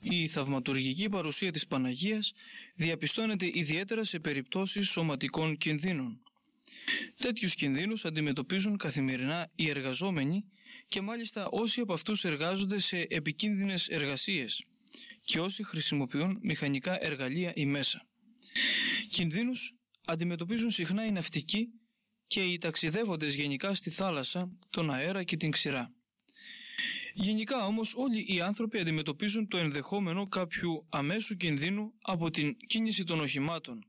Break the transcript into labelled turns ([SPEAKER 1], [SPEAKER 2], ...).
[SPEAKER 1] Η θαυματουργική παρουσία της Παναγίας διαπιστώνεται ιδιαίτερα σε περιπτώσεις σωματικών κινδύνων. Τέτοιους κινδύνους αντιμετωπίζουν καθημερινά οι εργαζόμενοι και μάλιστα όσοι από αυτούς εργάζονται σε επικίνδυνες εργασίες και όσοι χρησιμοποιούν μηχανικά εργαλεία ή μέσα. Κινδύνους αντιμετωπίζουν συχνά οι ναυτικοί και οι ταξιδεύοντες γενικά στη θάλασσα, τον αέρα και την ξηρά. Γενικά όμως όλοι οι άνθρωποι αντιμετωπίζουν το ενδεχόμενο κάποιου αμέσου κινδύνου από την κίνηση των οχημάτων,